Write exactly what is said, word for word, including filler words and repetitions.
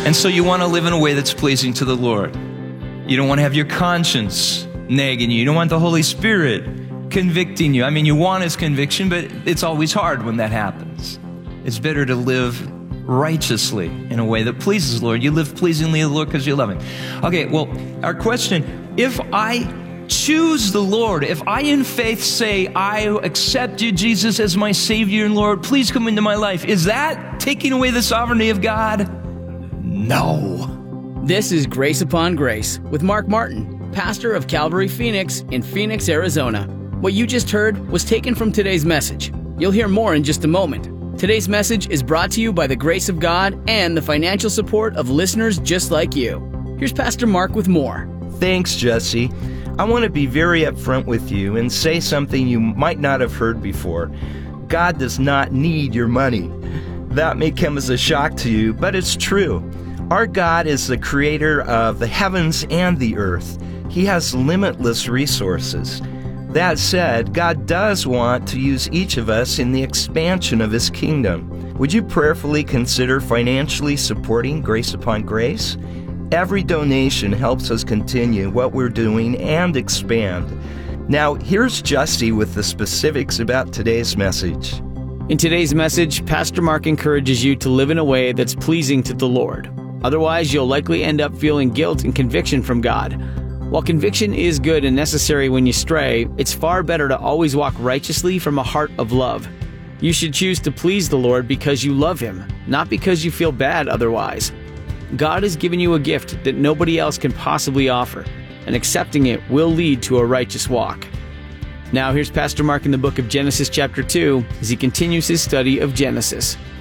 And so you want to live in a way that's pleasing to the Lord. You don't want to have your conscience nagging you. You don't want the Holy Spirit convicting you. I mean, you want His conviction, but it's always hard when that happens. It's better to live righteously in a way that pleases the Lord. You live pleasingly to the Lord because you love Him. Okay, well, our question, if I choose the Lord, if I in faith say, I accept you, Jesus, as my Savior and Lord, please come into my life, is that taking away the sovereignty of God? No. This is Grace Upon Grace with Mark Martin, pastor of Calvary Phoenix in Phoenix, Arizona. What you just heard was taken from today's message. You'll hear more in just a moment. Today's message is brought to you by the grace of God and the financial support of listeners just like you. Here's Pastor Mark with more. Thanks, Jesse. I want to be very upfront with you and say something you might not have heard before. God does not need your money. That may come as a shock to you, but it's true. Our God is the creator of the heavens and the earth. He has limitless resources. That said, God does want to use each of us in the expansion of His kingdom. Would you prayerfully consider financially supporting Grace Upon Grace? Every donation helps us continue what we're doing and expand. Now, here's Justy with the specifics about today's message. In today's message, Pastor Mark encourages you to live in a way that's pleasing to the Lord. Otherwise, you'll likely end up feeling guilt and conviction from God. While conviction is good and necessary when you stray, it's far better to always walk righteously from a heart of love. You should choose to please the Lord because you love Him, not because you feel bad otherwise. God has given you a gift that nobody else can possibly offer, and accepting it will lead to a righteous walk. Now here's Pastor Mark in the book of Genesis chapter two as he continues his study of Genesis.